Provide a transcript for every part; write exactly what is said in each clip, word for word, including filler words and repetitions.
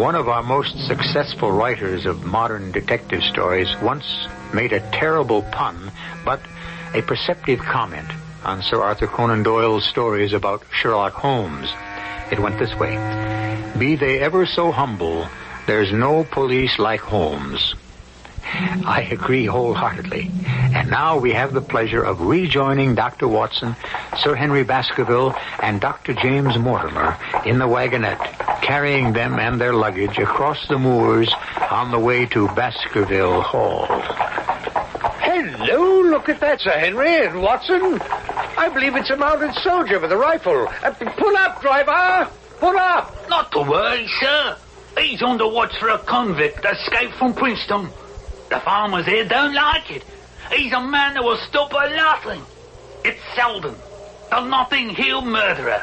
One of our most successful writers of modern detective stories once made a terrible pun, but a perceptive comment on Sir Arthur Conan Doyle's stories about Sherlock Holmes. It went this way: "Be they ever so humble, there's no police like Holmes." I agree wholeheartedly. And now we have the pleasure of rejoining Doctor Watson, Sir Henry Baskerville, and Doctor James Mortimer in the wagonette, carrying them and their luggage across the moors on the way to Baskerville Hall. Hello, look at that, Sir Henry and Watson. I believe it's a mounted soldier with a rifle. Uh, pull up, driver! Pull up! Not to worry, sir. He's on the watch for a convict escaped from Princeton. The farmers here don't like it. He's a man that will stop at nothing. It's Selden, the Notting Hill murderer.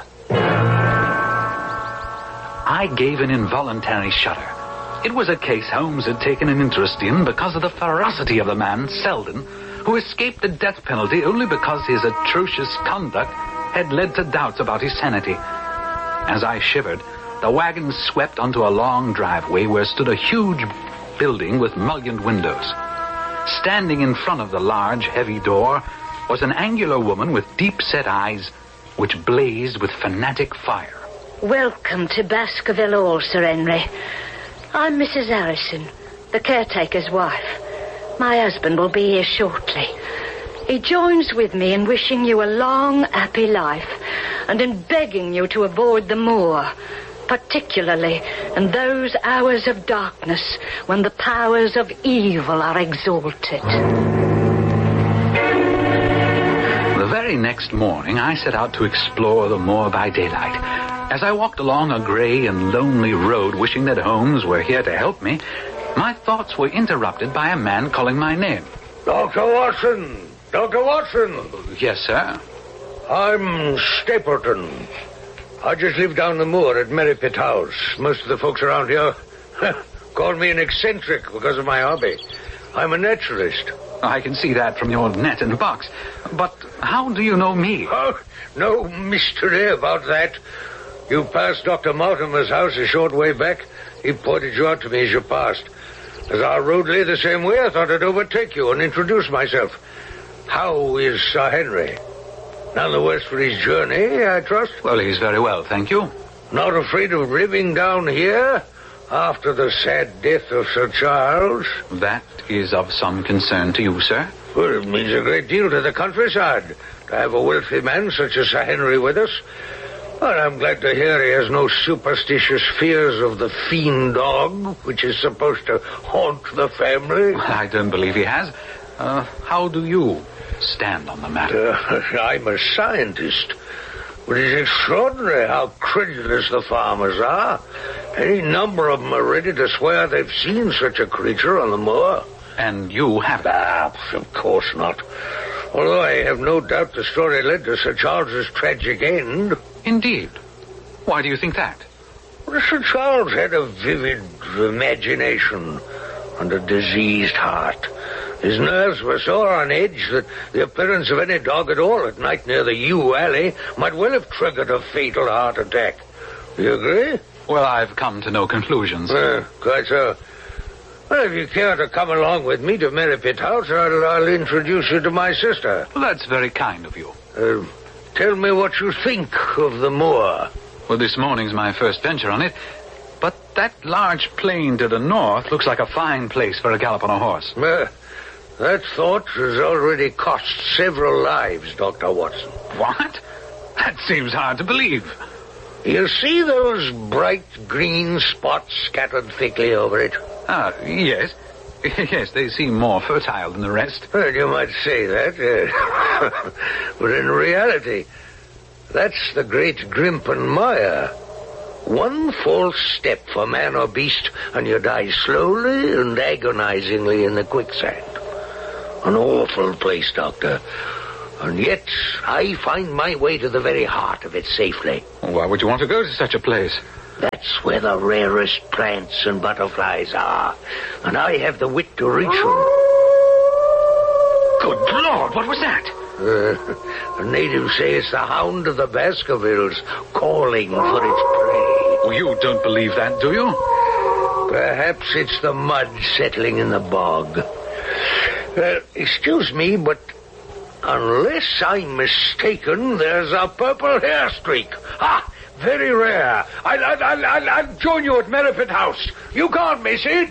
I gave an involuntary shudder. It was a case Holmes had taken an interest in because of the ferocity of the man, Selden, who escaped the death penalty only because his atrocious conduct had led to doubts about his sanity. As I shivered, the wagon swept onto a long driveway where stood a huge building with mullioned windows. Standing in front of the large, heavy door was an angular woman with deep-set eyes which blazed with fanatic fire. Welcome to Baskerville Hall, Sir Henry. I'm Missus Harrison, the caretaker's wife. My husband will be here shortly. He joins with me in wishing you a long, happy life and in begging you to avoid the moor, particularly in those hours of darkness when the powers of evil are exalted. The very next morning, I set out to explore the moor by daylight. As I walked along a gray and lonely road, wishing that Holmes were here to help me, my thoughts were interrupted by a man calling my name. Doctor Watson! Doctor Watson! Yes, sir? I'm Stapleton. I just live down the moor at Merripit House. Most of the folks around here call me an eccentric because of my hobby. I'm a naturalist. I can see that from your net and box. But how do you know me? Oh, no mystery about that. You passed Doctor Mortimer's house a short way back. He pointed you out to me as you passed. As our road lay the same way, I thought I'd overtake you and introduce myself. How is Sir Henry? None the worse for his journey, I trust? Well, he's very well, thank you. Not afraid of living down here after the sad death of Sir Charles? That is of some concern to you, sir. Well, it means a great deal to the countryside to have a wealthy man such as Sir Henry with us. Well, I'm glad to hear he has no superstitious fears of the fiend dog, which is supposed to haunt the family. I don't believe he has. Uh, how do you stand on the matter? Uh, I'm a scientist. But it's extraordinary how credulous the farmers are. Any number of them are ready to swear they've seen such a creature on the moor. And you haven't? Ah, of course not. Although I have no doubt the story led to Sir Charles's tragic end. Indeed. Why do you think that? Well, Sir Charles had a vivid imagination and a diseased heart. His nerves were so on edge that the appearance of any dog at all at night near the Yew Alley might well have triggered a fatal heart attack. Do you agree? Well, I've come to no conclusions. Uh, quite so. Well, if you care to come along with me to Merripit House, I'll, I'll introduce you to my sister. Well, that's very kind of you. Uh, tell me what you think of the moor. Well, this morning's my first venture on it. But that large plain to the north looks like a fine place for a gallop on a horse. Uh, that thought has already cost several lives, Doctor Watson. What? That seems hard to believe. You see those bright green spots scattered thickly over it? Ah, yes. Yes, they seem more fertile than the rest. Well, you might say that. Uh, but in reality, that's the great Grimpen Mire. One false step for man or beast, and you die slowly and agonizingly in the quicksand. An awful place, Doctor. And yet, I find my way to the very heart of it safely. Why would you want to go to such a place? That's where the rarest plants and butterflies are. And I have the wit to reach them. Good Lord, what was that? Uh, the natives say it's the hound of the Baskervilles calling for its prey. Well, you don't believe that, do you? Perhaps it's the mud settling in the bog. Well, excuse me, but unless I'm mistaken, there's a purple hair streak. Ah, very rare. I'll, I'll, I'll, I'll, I'll join you at Merripit House. You can't miss it.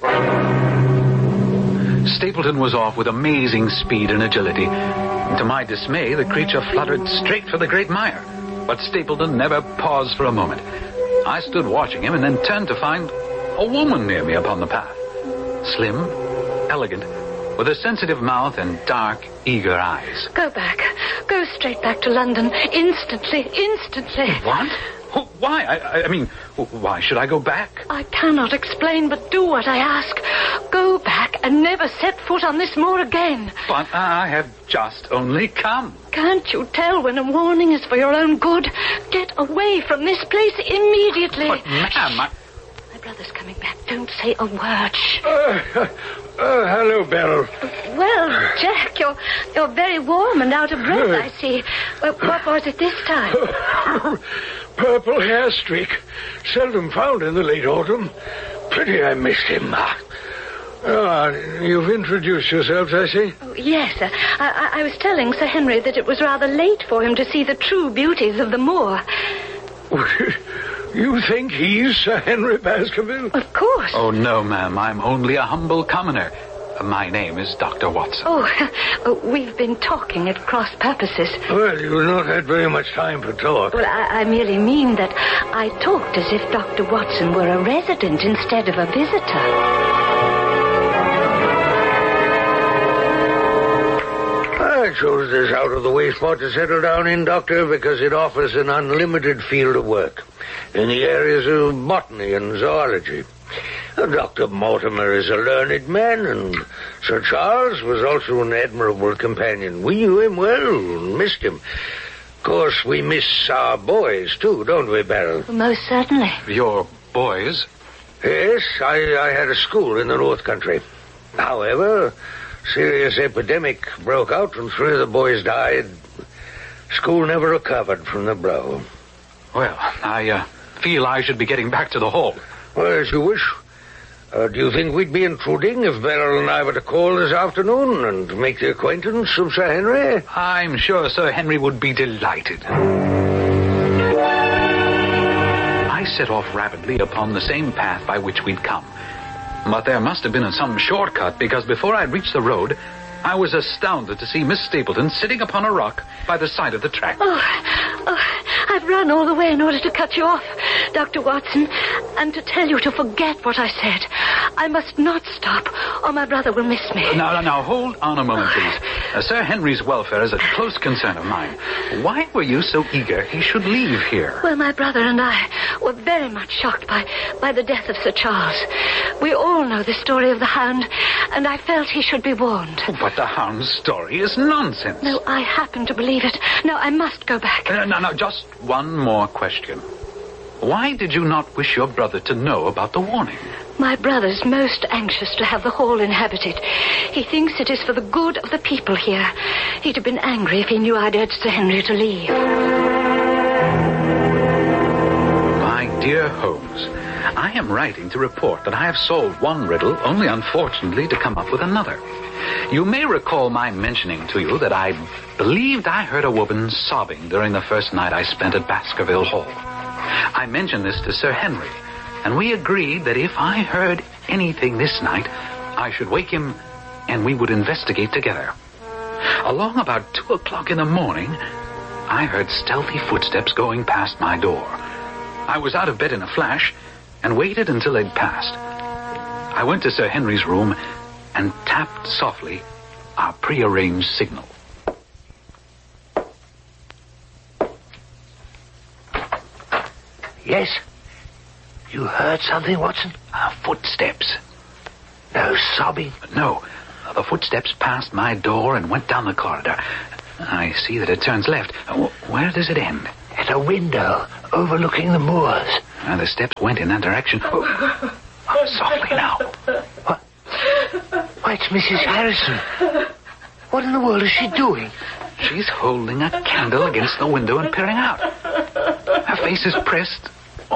Stapleton was off with amazing speed and agility. To my dismay, the creature fluttered straight for the great mire. But Stapleton never paused for a moment. I stood watching him and then turned to find a woman near me upon the path. Slim, elegant, with a sensitive mouth and dark, eager eyes. Go back. Go straight back to London. Instantly. Instantly. What? Why? I, I mean, why should I go back? I cannot explain, but do what I ask. Go back and never set foot on this moor again. But I have just only come. Can't you tell when a warning is for your own good? Get away from this place immediately. But, ma'am, I... My brother's coming back. Don't say a word. Shh. Uh, uh, hello, Beryl. Well, Jack, you're you're very warm and out of breath, I see. Well, what was it this time? Purple hair streak. Seldom found in the late autumn. Pity I missed him. Ah, you've introduced yourselves, I see. Oh, yes, sir. I, I, I was telling Sir Henry that it was rather late for him to see the true beauties of the moor. You think he's Sir Henry Baskerville? Of course. Oh, no, ma'am. I'm only a humble commoner. My name is Doctor Watson. Oh, oh, we've been talking at cross purposes. Well, you've not had very much time for talk. Well, I, I merely mean that I talked as if Doctor Watson were a resident instead of a visitor. I chose this out-of-the-way spot to settle down in, Doctor, because it offers an unlimited field of work in the areas of botany and zoology. Doctor Mortimer is a learned man, and Sir Charles was also an admirable companion. We knew him well and missed him. Of course, we miss our boys, too, don't we, Beryl? Most certainly. Your boys? Yes, I, I had a school in the North Country. However, serious epidemic broke out and three of the boys died. School never recovered from the blow. Well, I uh, feel I should be getting back to the hall. Well, as you wish. Uh, do you think we'd be intruding if Beryl and I were to call this afternoon and make the acquaintance of Sir Henry? I'm sure Sir Henry would be delighted. I set off rapidly upon the same path by which we'd come. But there must have been some shortcut, because before I reached the road, I was astounded to see Miss Stapleton sitting upon a rock by the side of the track. Oh, oh, I've run all the way in order to cut you off, Doctor Watson, and to tell you to forget what I said. I must not stop, or my brother will miss me. Now, now, now, hold on a moment, please. Uh, Sir Henry's welfare is a close concern of mine. Why were you so eager he should leave here? Well, my brother and I were very much shocked by, by the death of Sir Charles. We all know the story of the hound, and I felt he should be warned. But the hound's story is nonsense. No, I happen to believe it. Now, I must go back. Uh, no, no, just one more question. Why did you not wish your brother to know about the warning? My brother's most anxious to have the hall inhabited. He thinks it is for the good of the people here. He'd have been angry if he knew I'd urged Sir Henry to leave. My dear Holmes, I am writing to report that I have solved one riddle, only unfortunately to come up with another. You may recall my mentioning to you that I believed I heard a woman sobbing during the first night I spent at Baskerville Hall. I mentioned this to Sir Henry, and we agreed that if I heard anything this night, I should wake him and we would investigate together. Along about two o'clock in the morning, I heard stealthy footsteps going past my door. I was out of bed in a flash and waited until they'd passed. I went to Sir Henry's room and tapped softly our prearranged signal. Yes? You heard something, Watson? Uh, footsteps. No sobbing? No. The footsteps passed my door and went down the corridor. I see that it turns left. Where does it end? At a window overlooking the moors. Uh, the steps went in that direction. Oh, oh, softly now. What? Why, it's Missus Harrison. What in the world is she doing? She's holding a candle against the window and peering out. Her face is pressed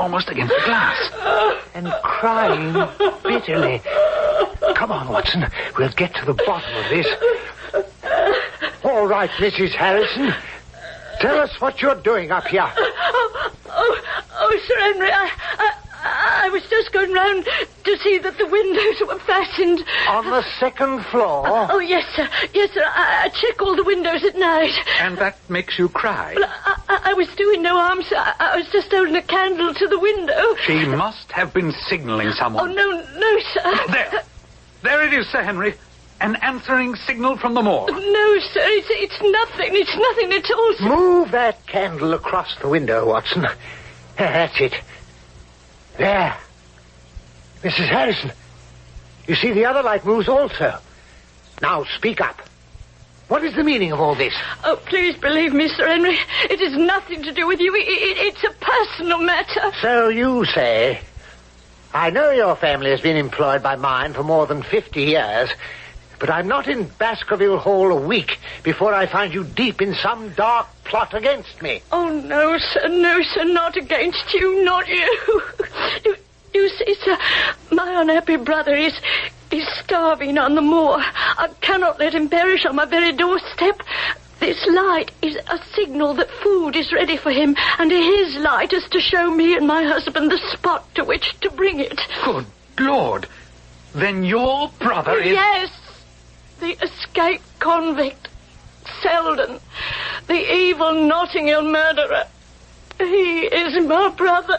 almost against the glass. And crying bitterly. Come on, Watson. We'll get to the bottom of this. All right, Missus Harrison. Tell us what you're doing up here. Oh, oh, oh Sir Henry, I, I, I was just going round to see that the windows were fastened. On the second floor? Oh, oh yes, sir. Yes, sir. I, I check all the windows at night. And that makes you cry? Well, I, I, I was doing no harm, sir. I, I was just holding a candle to the window. She must have been signaling someone. Oh, no, no, sir. There. There it is, Sir Henry. An answering signal from the moor. No, sir. It's, it's nothing. It's nothing at all, sir. Move that candle across the window, Watson. That's it. There. Missus Harrison. You see, the other light moves also. Now, speak up. What is the meaning of all this? Oh, please believe me, Sir Henry. It has nothing to do with you. It, it, it's a personal matter. So you say. I know your family has been employed by mine for more than fifty years, but I'm not in Baskerville Hall a week before I find you deep in some dark plot against me. Oh, no, sir, no, sir, not against you, not you. You, you see, sir, my unhappy brother is, is starving on the moor. I cannot let him perish on my very doorstep. This light is a signal that food is ready for him, and his light is to show me and my husband the spot to which to bring it. Good Lord. Then your brother is... Yes. The escaped convict, Selden, the evil Notting Hill murderer. He is my brother.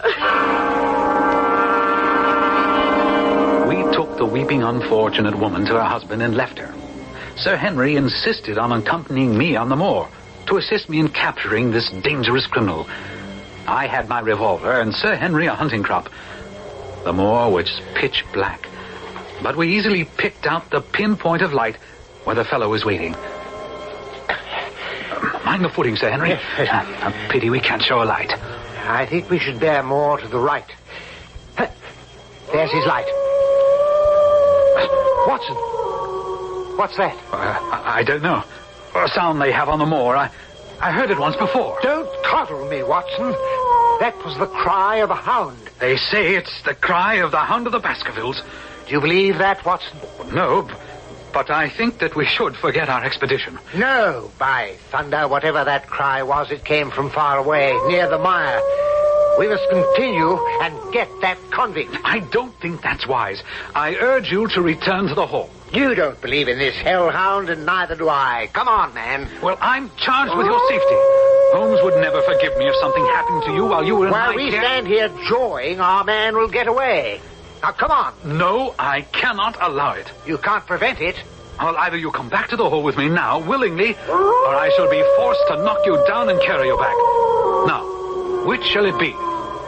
We took the weeping unfortunate woman to her husband and left her. Sir Henry insisted on accompanying me on the moor to assist me in capturing this dangerous criminal. I had my revolver and Sir Henry a hunting crop. The moor was pitch black, but we easily picked out the pinpoint of light where the fellow was waiting. Uh, mind the footing, Sir Henry. Yes, yes. Uh, a pity we can't show a light. I think we should bear more to the right. There's his light. Watson. What's that? Uh, I, I don't know. A sound they have on the moor. I, I heard it once before. Don't coddle me, Watson. That was the cry of a hound. They say it's the cry of the Hound of the Baskervilles. Do you believe that, Watson? No, but I think that we should forget our expedition. No, by thunder, whatever that cry was, it came from far away, near the mire. We must continue and get that convict. I don't think that's wise. I urge you to return to the hall. You don't believe in this hellhound, and neither do I. Come on, man. Well, I'm charged with your safety. Holmes would never forgive me if something happened to you while you were in While my we care. stand here jawing, our man will get away. Now, come on. No, I cannot allow it. You can't prevent it. Well, either you come back to the hall with me now, willingly, or I shall be forced to knock you down and carry you back. Now, which shall it be?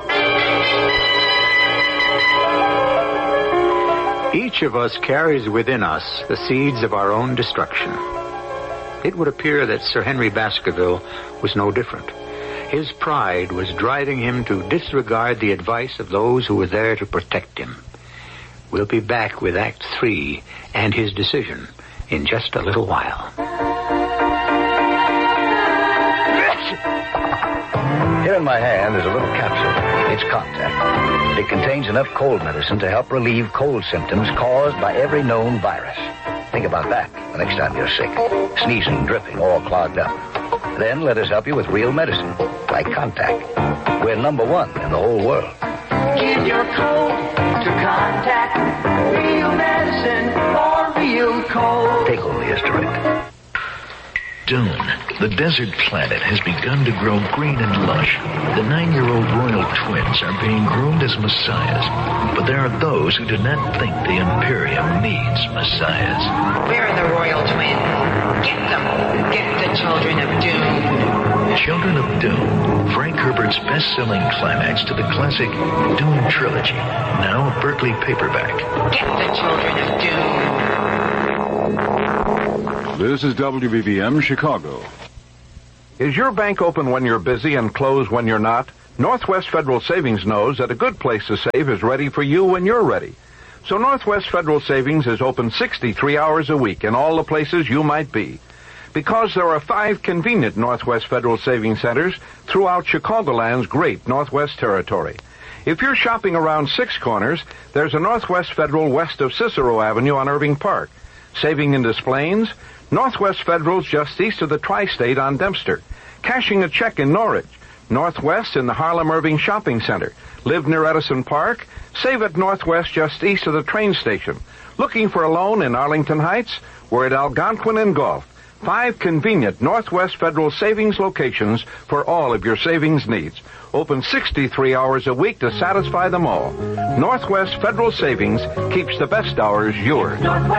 Each of us carries within us the seeds of our own destruction. It would appear that Sir Henry Baskerville was no different. His pride was driving him to disregard the advice of those who were there to protect him. We'll be back with Act Three and his decision in just a little while. Here in my hand is a little capsule. It's Contact. It contains enough cold medicine to help relieve cold symptoms caused by every known virus. Think about that the next time you're sick. Sneezing, dripping, all clogged up. Then let us help you with real medicine, like Contact. We're number one in the whole world. Give your cold to Contact. Real medicine for real cold. Take only as directed. Dune, the desert planet, has begun to grow green and lush. The nine-year-old royal twins are being groomed as messiahs. But there are those who do not think the Imperium needs messiahs. Where are the royal twins? Get them! Get the children of Dune. Children of Dune, Frank Herbert's best-selling climax to the classic Dune trilogy. Now a Berkeley paperback. Get the children of Dune. This is W B B M Chicago. Is your bank open when you're busy and closed when you're not? Northwest Federal Savings knows that a good place to save is ready for you when you're ready. So Northwest Federal Savings is open sixty-three hours a week in all the places you might be. Because there are five convenient Northwest Federal Savings Centers throughout Chicagoland's great Northwest Territory. If you're shopping around Six Corners, there's a Northwest Federal west of Cicero Avenue on Irving Park. Saving in Des Plaines, Northwest Federal's just east of the Tri-State on Dempster. Cashing a check in Norridge. Northwest in the Harlem Irving Shopping Center. Live near Edison Park? Save at Northwest just east of the train station. Looking for a loan in Arlington Heights? We're at Algonquin and Gulf. Five convenient Northwest Federal Savings locations for all of your savings needs. Open sixty-three hours a week to satisfy them all. Northwest Federal Savings keeps the best hours yours.